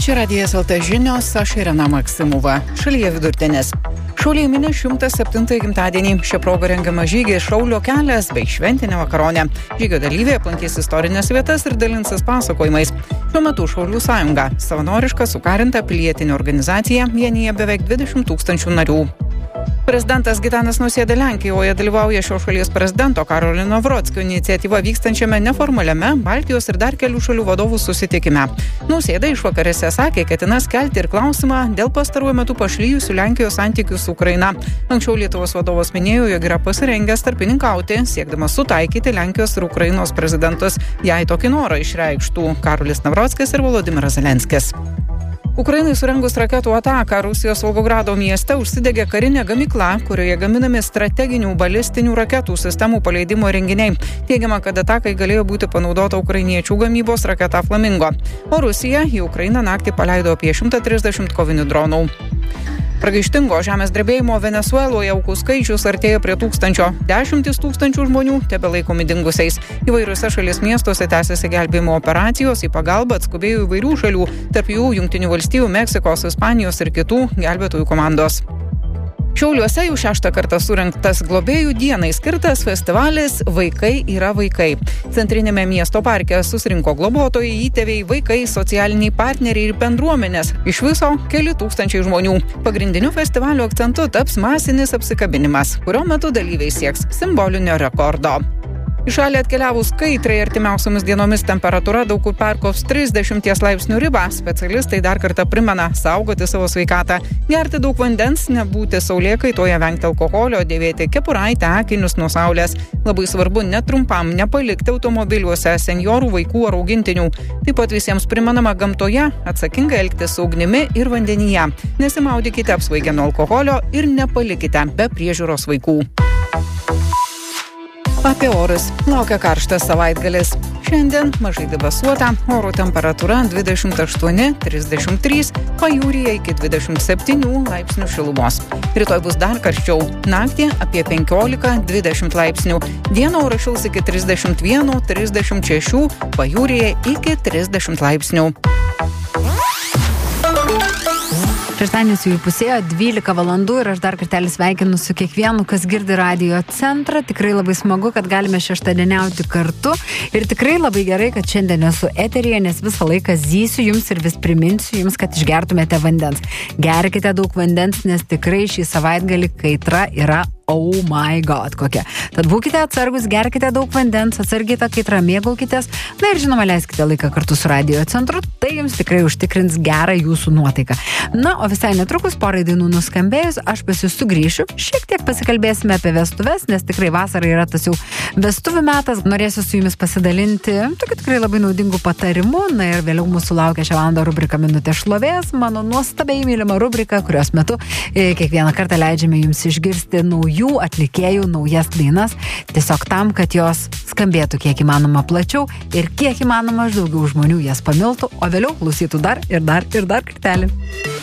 Čia Radijas LT žinios, aš Irena Maksimova. Šalyje vidurdienis. Šauliai mini 107 gimtadienį. Šia proga rengiama žygį Šaulio kelias bei šventinė vakaronė. Žygio dalyviai aplankys istorinės vietas ir dalinsis pasakojimais. Šiuo metu Šaulių sąjunga, savanoriška sukarinta pilietinė organizacija, vienyje beveik 20 000 narių. Prezidentas Gitanas Nausėda Lenkijoje dalyvauja šios šalies prezidento Karolino Vrodskio iniciatyva vykstančiame neformaliame Baltijos ir dar kelių šalių vadovų susitikime. Nausėda išvakarėse sakė, ketinas kelti ir klausimą dėl pastaruoju metu pašlijusių Lenkijos santykių su Ukraina. Anksčiau Lietuvos vadovas minėjo, jog yra pasirengęs tarpininkauti, siekdamas sutaikyti Lenkijos ir Ukrainos prezidentus, jei tokį norą išreikštų Karolis Navrockis ir Volodymyras Zelenskis. Ukrainai surengus raketų ataką Rusijos Volgogrado mieste užsidegė karinė gamykla, kurioje gaminami strateginių balistinių raketų sistemų paleidimo įrenginiai. Teigiama, kad atakai galėjo būti panaudota ukrainiečių gamybos raketa Flamingo. O Rusija į Ukrainą naktį paleido apie 130 kovinių dronų. Pragaištingo žemės drebėjimo Venesueloje aukų skaičius artėja prie 1000. 10 000 žmonių tebelaikomi dingusiais. Įvairiuose šalies miestuose tęsiasi gelbėjimo operacijos, į pagalbą atskubėjo įvairių šalių, tarp jų Jungtinių valstijų, Meksikos, Ispanijos ir kitų gelbėtojų komandos. Šiauliuose jau 6. kartą surengtas globėjų dienai skirtas festivalis Vaikai yra vaikai. Centrinėme miesto parke susirinko globotojai, įtėviai, vaikai, socialiniai partneriai ir bendruomenės. Iš viso keli tūkstančiai žmonių. Pagrindiniu festivalio akcentu taps masinis apsikabinimas, kurio metu dalyviai sieks simbolinio rekordo. Į šalį atkeliavus kaitrai artimiausiomis dienomis temperatūra daug kur perkops 30 laipsnių ribą. Specialistai dar kartą primena saugoti savo sveikatą, gerti daug vandens, nebūti saulėkaitoje, vengti alkoholio, dėvėti kepuraitę, akinius nuo saulės. Labai svarbu netrumpam nepalikti automobiliuose senjorų, vaikų ar augintinių. Taip pat visiems primenama gamtoje atsakingai elgtis su ugnimi ir vandenyje. Nesimaudykite apsvaigę nuo alkoholio ir nepalikite be priežiūros vaikų. Apie orus. Laukia karštas savaitgalis. Šiandien mažai debesuota, oro temperatūra 28-33, pajūryje iki 27 laipsnių šilumos. Rytoj bus dar karščiau. Naktį apie 15-20 laipsnių. Dieną oras šils iki 31-36, pajūryje iki 30 laipsnių. Šeštadienis jau įpusėjo 12 valandų ir aš dar kartelį sveikinu su kiekvienu, kas girdi radio centrą. Tikrai labai smagu, kad galime šeštadieniauti kartu ir tikrai labai gerai, kad šiandien esu eteryje, nes visą laiką zysiu jums ir vis priminsiu jums, kad išgertumėte vandens. Gerkite daug vandens, nes tikrai šį savaitgalį kaitra yra oh my god kokia. Tad būkite atsargus, gerkite daug vandens, atsargiai tą kaitrą mėgaukitės, na ir žinoma leiskite laiką kartu su radio centru, tai jums tikrai užtikrins gerą jūsų nuotaiką. Na, o visai netrukus, porai dainų nuskambėjus, aš pas jūs sugrįšiu, šiek tiek pasikalbėsime apie vestuves, nes tikrai vasara yra tas jau vestuvių metas, norėsiu su jumis pasidalinti tokiu tikrai labai naudingų patarimų, na ir vėliau mūsų laukia šią valandą rubrika Minutė šlovės, mano nuostabiai mylima rubrika, kurios metu kiekvieną kartą leidžiame jums išgirsti naujų atlikėjų naujas dainas, tiesiog tam, kad jos skambėtų kiek įmanoma plačiau ir kiek įmanoma daugiau žmonių jas pamiltų, o vėliau klausytų dar kartelį.